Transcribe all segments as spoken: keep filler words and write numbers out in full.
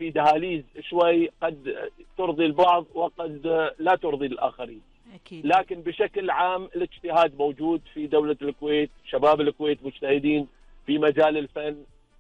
في دهاليز شوي قد ترضي البعض وقد لا ترضي الآخرين. أكيد. لكن بشكل عام الاجتهاد موجود في دولة الكويت، شباب الكويت مجتهدين في مجال الفن،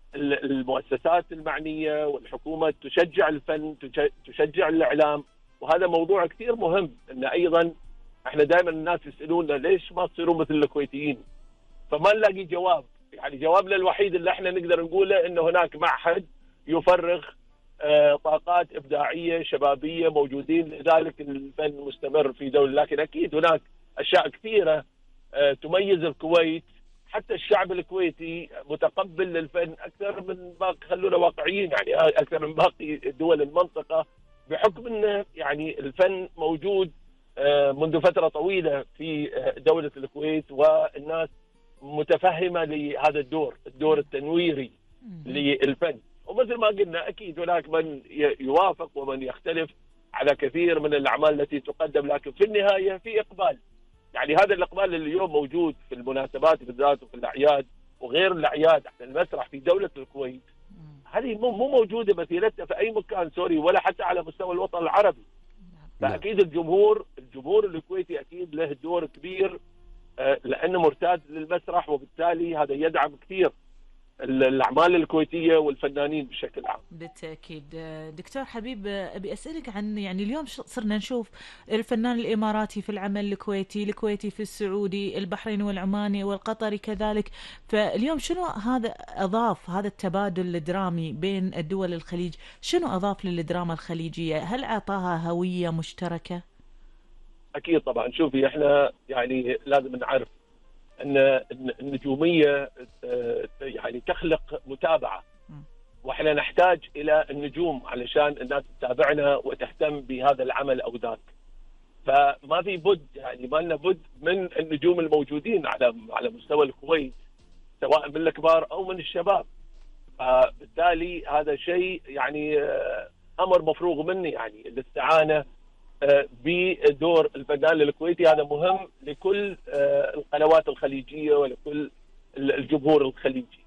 المؤسسات المعنية والحكومة تشجع الفن، تشجع الإعلام، وهذا موضوع كثير مهم. إن أيضا احنا دائما الناس يسألونا ليش ما تصيروا مثل الكويتيين، فما نلاقي جواب. يعني جوابنا الوحيد اللي احنا نقدر نقوله انه هناك معهد يفرغ اه طاقات ابداعيه شبابيه موجودين، لذلك الفن مستمر في دوله. لكن اكيد هناك اشياء كثيره اه تميز الكويت، حتى الشعب الكويتي متقبل للفن اكثر من باقي، خلونا واقعيين يعني اكثر من باقي دول المنطقه، بحكم انه يعني الفن موجود اه منذ فتره طويله في دوله الكويت، والناس متفهمة لهذا الدور، الدور التنويري للفن. ومثل ما قلنا أكيد هناك من يوافق ومن يختلف على كثير من الأعمال التي تقدم، لكن في النهاية في إقبال. يعني هذا الإقبال اللي اليوم موجود في المناسبات بالذات وفي الأعياد وغير الأعياد، حتى المسرح في دولة الكويت هذه مو مو موجودة مثيلتها في أي مكان سوري ولا حتى على مستوى الوطن العربي. فأكيد الجمهور الجمهور الكويتي أكيد له دور كبير لأنه مرتاد للمسرح، وبالتالي هذا يدعم كثير الأعمال الكويتية والفنانين بشكل عام. بالتأكيد. دكتور حبيب، أبي أسألك عن يعني اليوم صرنا نشوف الفنان الإماراتي في العمل الكويتي، الكويتي في السعودي، البحريني والعماني والقطري كذلك. فاليوم شنو هذا أضاف، هذا التبادل الدرامي بين الدول الخليج، شنو أضاف للدراما الخليجية؟ هل أعطاها هوية مشتركة؟ أكيد طبعا. شوفي احنا يعني لازم نعرف أن النجومية يعني تخلق متابعة، وإحنا نحتاج إلى النجوم علشان الناس تتابعنا وتهتم بهذا العمل أو ذاك. فما في بد يعني ما لنا بد من النجوم الموجودين على على مستوى الكويت، سواء من الكبار أو من الشباب. فبالتالي هذا شيء يعني أمر مفروغ منه، يعني الاستعانة بدور الفنان الكويتي هذا مهم لكل القنوات الخليجية ولكل الجمهور الخليجي.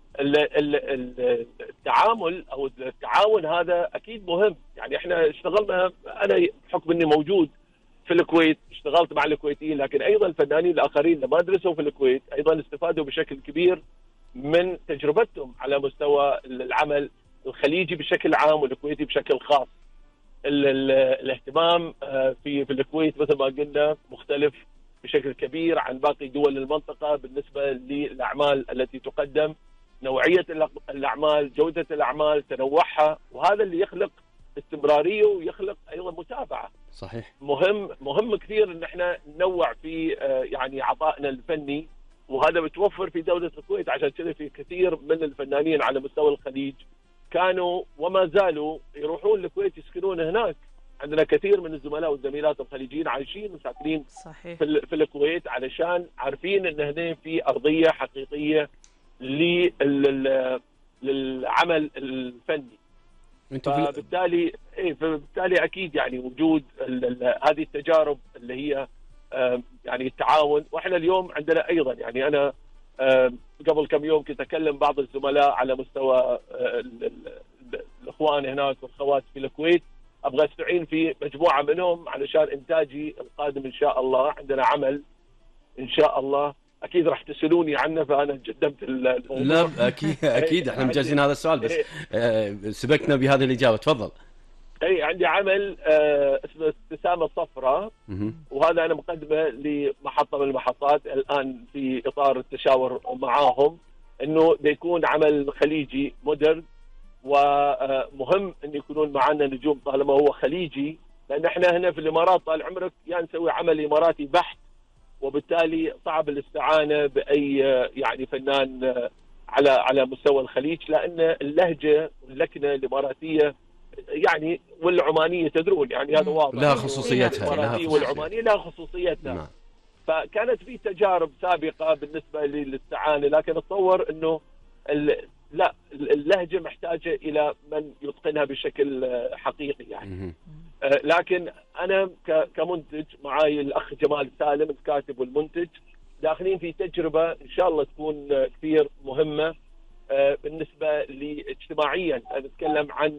التعامل أو التعاون هذا أكيد مهم. يعني احنا اشتغلنا، أنا بحكم أني موجود في الكويت اشتغلت مع الكويتيين، لكن أيضا الفنانين الآخرين لما درسوا في الكويت أيضا استفادوا بشكل كبير من تجربتهم على مستوى العمل الخليجي بشكل عام والكويتي بشكل خاص. الاهتمام في في الكويت مثل ما قلنا مختلف بشكل كبير عن باقي دول المنطقة بالنسبة للأعمال التي تقدم، نوعية الأعمال، جودة الأعمال، تنوعها، وهذا اللي يخلق استمرارية ويخلق أيضا متابعة. صحيح. مهم مهم كثير إن احنا ننوع في يعني عطائنا الفني، وهذا متوفر في دولة الكويت. عشان كذا في كثير من الفنانين على مستوى الخليج كانوا وما زالوا يروحون الكويت يسكنون هناك. عندنا كثير من الزملاء والزميلات الخليجيين عايشين وساكنين صحيح. في, في الكويت علشان عارفين ان هنا في ارضيه حقيقيه للعمل الفني. فبالتالي ايه فبالتالي اكيد يعني وجود هذه التجارب اللي هي يعني التعاون. واحنا اليوم عندنا ايضا يعني انا قبل كم يوم كنت أكلم بعض الزملاء على مستوى الإخوان هناك والخوات في الكويت، أبغى أستعين في مجموعة منهم علشان إنتاجي القادم إن شاء الله. عندنا عمل إن شاء الله أكيد راح تسألوني عنه، فأنا قدمت الموضوع. لا أكيد أكيد إحنا مجهزين هذا السؤال، بس سبقتنا بهذه الإجابة. تفضل. اي عندي عمل آه اسمه ابتسامة صفراء، وهذا انا مقدمه لمحطه من المحطات الان في اطار التشاور معاهم، انه بيكون عمل خليجي مودرن، ومهم ان يكونون معنا نجوم طالما هو خليجي، لان احنا هنا في الامارات طال عمرك يا يعني نسوي عمل اماراتي بحت، وبالتالي صعب الاستعانه باي يعني فنان على على مستوى الخليج، لان اللهجه واللكنه الاماراتيه يعني والعمانيه تدرون يعني هذا واضح لها خصوصيتها، الاماراتيه والعمانيه لها خصوصيتها. نعم. فكانت في تجارب سابقه بالنسبه للاستعانه، لكن اتصور انه لا اللهجه محتاجه الى من يتقنها بشكل حقيقي يعني. آه لكن انا كمنتج معاي الاخ جمال سالم الكاتب والمنتج، داخلين في تجربه ان شاء الله تكون كثير مهمه بالنسبة لاجتماعيا. نتكلم عن